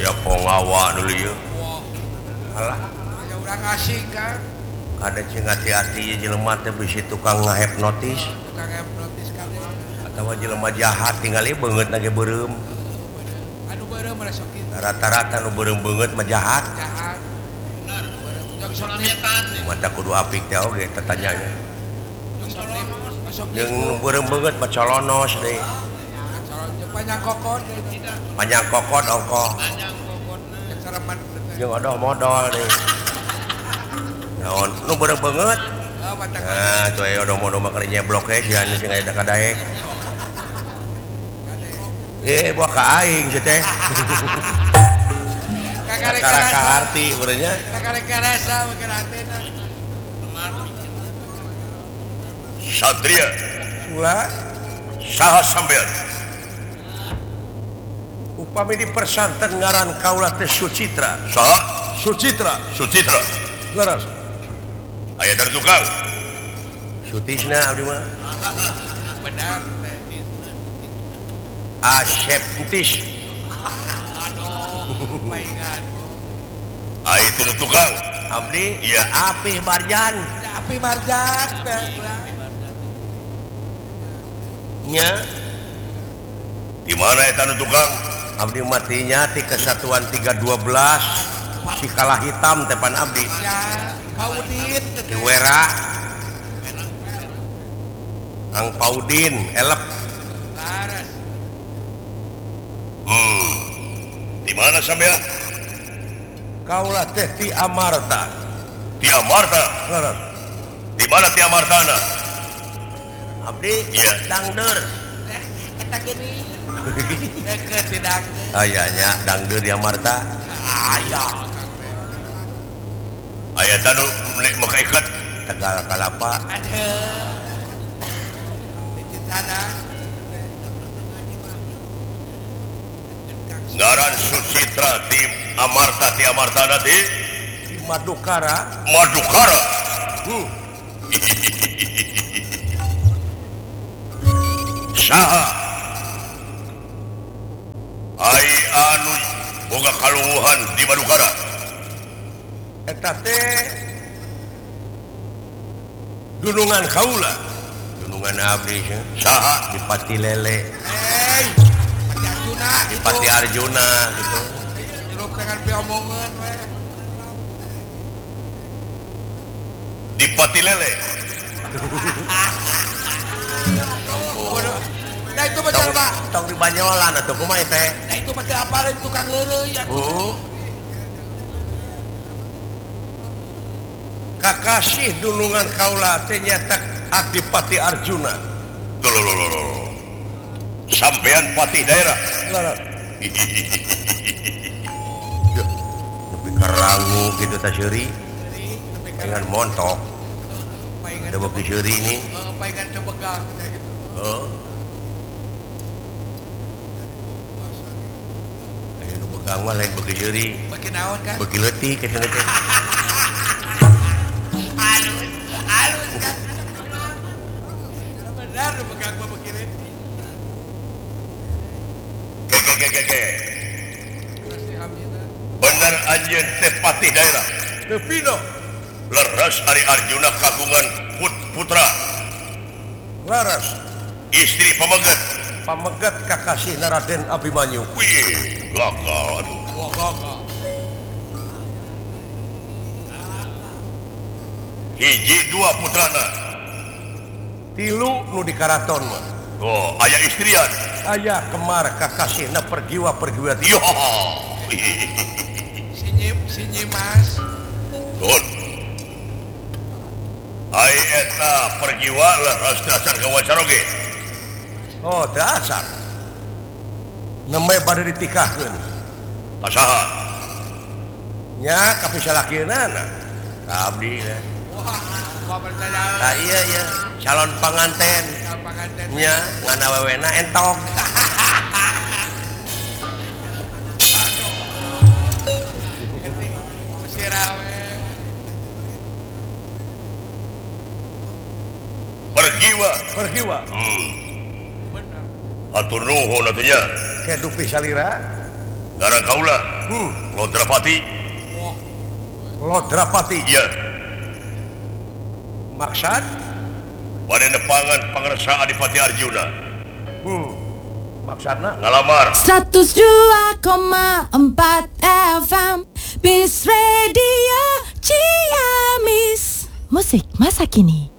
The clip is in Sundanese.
aya pengawa dulu ya. Alah, ya urang asing kan. Ada cing hati-hati jelema teh bisi tukang ngahipnotis Tukang hipnotis kan. atawa jelema jahat tinggali beungeut nage beureum. Anu beureum mah sok kitu. Rata-rata nu beureum beungeut mah jahat. Jahat. Bener. Yang sok kitu. Mata kudu apik teh oge tetanyanya. Yang sok kitu. Sok Jeung kitu. nu beureum beungeut mah colonos deui. Panjang kokot. Panjang kokot ongkoh. Panjang kokot. Yang sareman. Jeung odoh modal deui. Naon nu beureum beungeut? Oh, mata kokot. Nah, tuh aya odoh-odoh mah keur nyeblok we sian sing aya da kadaek. Buah ka aing teh. Kakak arti urangnya. Kakak rasa mungkin antena. Satria. Ulah saha sampean? Upami di persanten ngaran kaula teh Sucitra. Saha? Sucitra. Sucitra. Laras. Aya dari tukang. Sutisna abdi mah. Benar. Asep Entis. Aduh, mainan. Itu tukang. Abdi? Iya. Apih Barjan. Api marjan. Nya. Di mana eta nu tukang? Abdi matinya ti kesatuan 312 si kalah hitam tepan abdi. Ya, Paudin. Di Wera. Ang Paudin, elep. Laras. Di mana sampean? Kaulah teh Ti Amarta. Ti Amarta? Laras. Di mana Ti Amartana? Abdi? Iya. Dangder. Kita gini. Deket tidak. Ayahnya Dangder di Amarta. Ayah. Ayah tanu nek maka ikat Tegal Kalapa. Ada. Di sana. Ngaran Sucitra di Amarta Ti Amartana di Madukara. Madukara. Saha ai anu boga kaluhuhan di Madukara? Eta teh gunungan kaula. Gunungan abdi saha di Pati Lele. Pati Arjuna. Di Pati Arjuna gitu. Jeruk dengan piomongan. Di Pati Lele. Nah itu betul Pak. Tong di Banyolan atuh kumaha teh? Nah itu pasti apa tukang leureuy ya. Kakasih dulungan kaula teh nyata Adipati Arjuna. Loh. Sampean patih daerah. Tapi kerangu gitu ta seuri. Dengan montok. Ada bukti seuri ini. Paingan cebegang. Oh. Ayo begang mah lain bukti seuri. Bagi naon kan? Bagi leutik ke sana teh. Halus kan. Benar pegang gua begini. Ge. Bener anjeun teh patih daerah. Teu pino. Leres Ari Arjuna kagungan putra. Laras istri pamegat kakasih Raden Abimanyu. Wih, gagah. Wah gagah. Hiji dua putrana. Tilu nu di karaton mah. Oh, aya istrian. Aya kemar kakasihna pergiwa. Yo. Sinyi Mas. Betul. Ai eta pergiwa leres dasar kawacar oge. Oh, dasar. Nembe bade ditikahkeun. Kasaha? Nya kapisa lakieunan. Abdi teh. Wah percaya. Iya. Calon panganten. Panganten. Nya ngana wewena entong. Sirawe. Pergiwa. Benar. Atur nuhun atuh nya. Kedupi salira. Garang kaula. Lodrapati. Lodrapati. Iya. Maksad? Pada nepangan Pangarsa Adipati Arjuna. Maksudna? Ngalamar. 102,4 FM Peace Radio Ciamis. Musik masa kini.